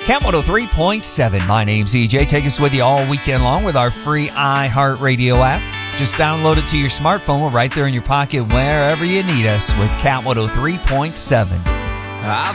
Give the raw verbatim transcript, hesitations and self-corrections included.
Cat one oh three point seven. My name's E J. Take us with you all weekend long with our free iHeartRadio app. Just download it to your smartphone. We're right there in your pocket wherever you need us with Cat one oh three point seven.